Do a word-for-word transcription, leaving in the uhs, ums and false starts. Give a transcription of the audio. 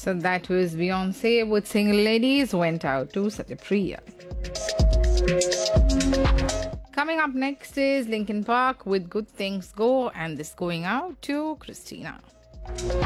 So that was Beyonce with Single Ladies went out to Satyapriya. Coming up next is Linkin Park with Good Things Go, and this going out to Christina.